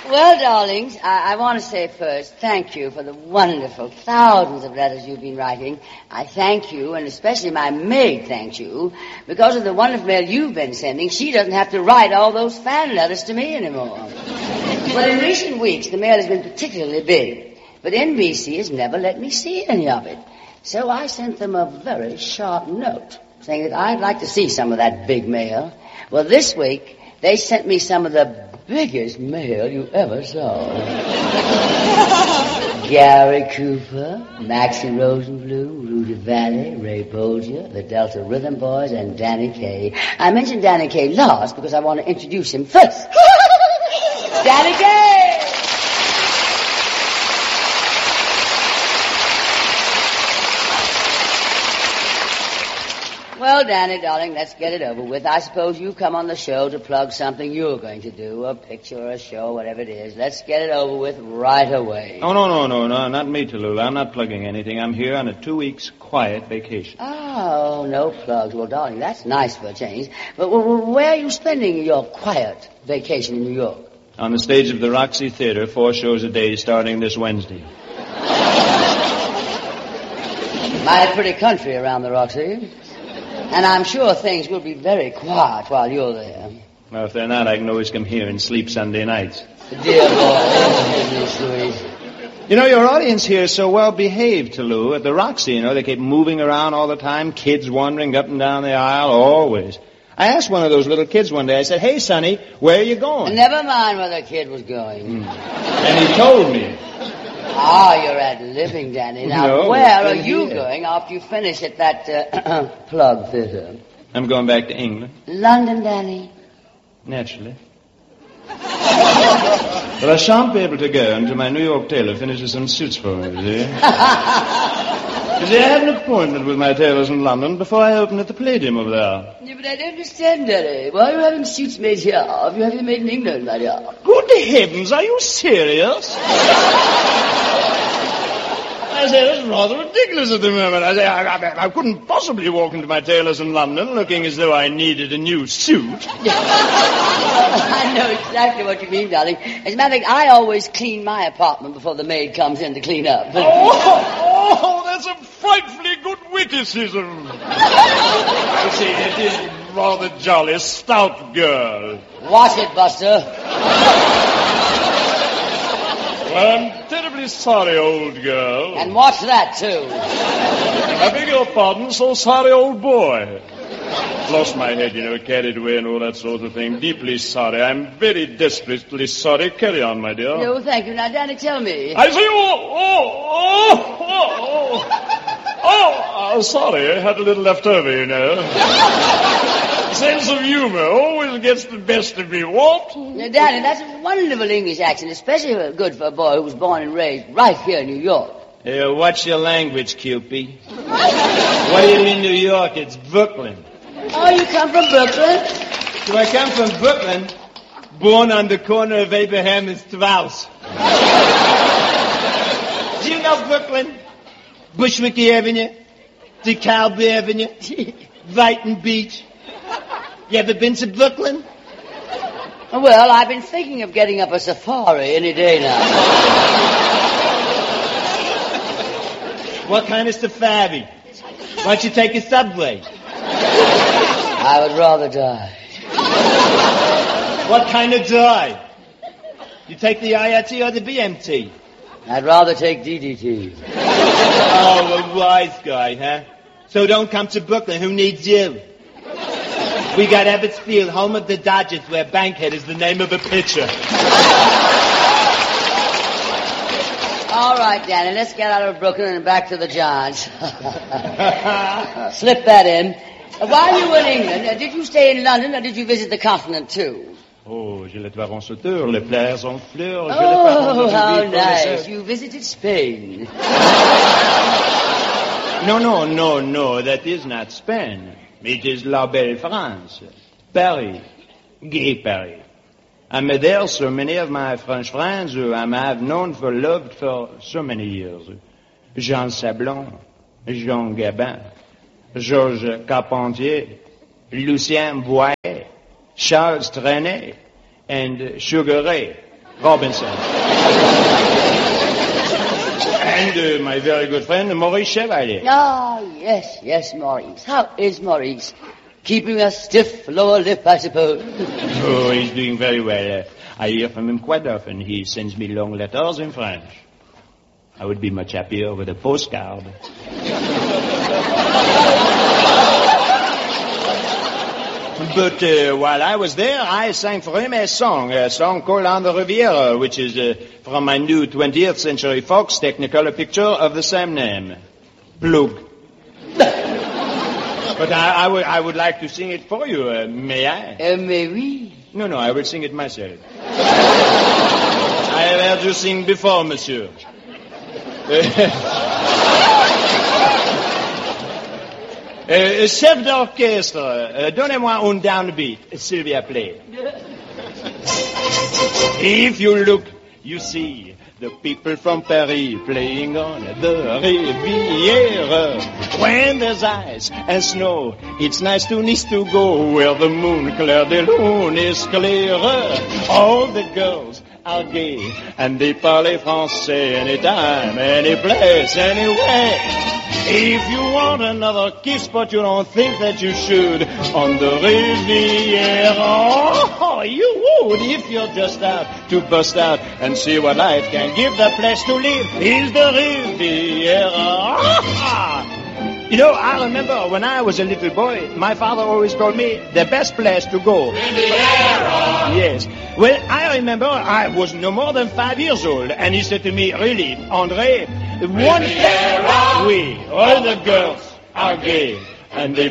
Well, darlings, I want to say first, thank you for the wonderful thousands of letters you've been writing. I thank you, and especially my maid thanks you. Because of the wonderful mail you've been sending, she doesn't have to write all those fan letters to me anymore. But in recent weeks, the mail has been particularly big. But NBC has never let me see any of it. So I sent them a very sharp note, saying that I'd like to see some of that big mail. Well, this week, they sent me some of the biggest mail you ever saw. Gary Cooper, Maxie Rosenblum, Rudy Valley, Ray Bolger, the Delta Rhythm Boys, and Danny Kaye. I mentioned Danny Kaye last because I want to introduce him first. Danny Kaye! Well, Danny, darling, let's get it over with. I suppose you come on the show to plug something you're going to do, a picture or a show, whatever it is. Let's get it over with right away. Oh, no, not me, Tallulah. I'm not plugging anything. I'm here on a 2 weeks quiet vacation. Oh, no plugs. Well, darling, that's nice for a change. But where are you spending your quiet vacation in New York? On the stage of the Roxy Theater, 4 shows a day starting this Wednesday. Mighty pretty country around the Roxy. And I'm sure things will be very quiet while you're there. Well, if they're not, I can always come here and sleep Sunday nights. Dear boy, sweet. You know, your audience here is so well behaved, Tallulah. At the Roxy, you know, they keep moving around all the time, kids wandering up and down the aisle, always. I asked one of those little kids one day, I said, "Hey, Sonny, where are you going?" Never mind where the kid was going. And he told me. Ah, you're at living, Danny. Now, No, where are you going after you finish at that plug theater? I'm going back to England. London, Danny. Naturally. But I shan't be able to go until my New York tailor finishes some suits for me, you see. You see, I have an appointment with my tailors in London before I open at the Palladium over there. Yeah, but I don't understand, Danny. Why are you having suits made here if you have them made in England, my dear? Good heavens, are you serious? I say, that's rather ridiculous at the moment. I say, I couldn't possibly walk into my tailor's in London looking as though I needed a new suit. I know exactly what you mean, darling. As a matter of fact, I always clean my apartment before the maid comes in to clean up. Oh, that's a frightfully good witticism. I see, it is rather jolly. Stout girl. Wash it, Buster. Well, I'm terribly sorry, old girl. And watch that, too. I beg your pardon, so sorry, old boy. Lost my head, you know, carried away and all that sort of thing. Deeply sorry. I'm very desperately sorry. Carry on, my dear. No, thank you. Now, Danny, tell me. I say, sorry. I had a little left over, you know. Sense of humor always gets the best of me, what? Now, Danny, that's a wonderful English accent, especially good for a boy who was born and raised right here in New York. What's your language, Cupid? What do you mean New York? It's Brooklyn. Oh, you come from Brooklyn? Do I come from Brooklyn? Born on the corner of Abraham and Strauss. Do you know Brooklyn? Bushwick Avenue, DeKalb Avenue, Brighton Beach. You ever been to Brooklyn? Well, I've been thinking of getting up a safari any day now. What kind of safari? Why don't you take a subway? I would rather die. What kind of die? You take the IRT or the BMT? I'd rather take DDT. Oh, a wise guy, huh? So don't come to Brooklyn. Who needs you? We got Ebbets Field, home of the Dodgers, where Bankhead is the name of a pitcher. All right, Danny, let's get out of Brooklyn and back to the Giants. Slip that in. While you were in England, did you stay in London or did you visit the continent too? Oh, je l'ai trouvé en sauteur, les plaires en fleurs. Oh, how nice. You visited Spain. No, that is not Spain. It is La Belle France. Paris. Gay Paris. I'm there so many of my French friends who I have known for loved for so many years. Jean Sablon, Jean Gabin, Georges Carpentier, Lucien Boyer, Charles Trenet, and Sugar Ray. Robinson. And my very good friend, Maurice Chevalier. Ah, yes, Maurice. How is Maurice? Keeping a stiff lower lip, I suppose. Oh, he's doing very well. I hear from him quite often. He sends me long letters in French. I would be much happier with a postcard. But while I was there, I sang for him a song called On the Riviera, which is from my new 20th Century Fox Technicolor picture of the same name. Plug. But I would like to sing it for you. May I? Mais oui. No, I will sing it myself. I have heard you sing before, monsieur. Chef d'orchestre, donnez-moi un downbeat. Sylvia, play. If you look, you see the people from Paris playing on the Riviera. When there's ice and snow, it's nice to go where the moon, Clair de Lune, is clearer. All the girls are gay and they parle français anytime, any place, anyway. If you want another kiss but you don't think that you should, on the Riviera, oh, you would if you're just out to bust out and see what life can give. The place to live is the Riviera. You know, I remember when I was a little boy, my father always told me the best place to go. Riviera! Yes. Well, I remember I was no more than 5 years old, and he said to me, really, André, one place, oui, all the girls are gay, and they